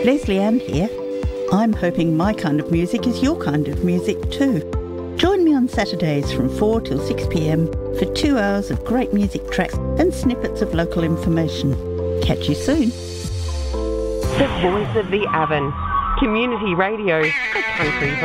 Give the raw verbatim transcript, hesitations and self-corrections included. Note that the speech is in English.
Leslie Ann here. I'm hoping my kind of music is your kind of music too. Join me on Saturdays from four till six p m for two hours of great music tracks and snippets of local information. Catch you soon. The voice of the Avon. Community radio for country vibes.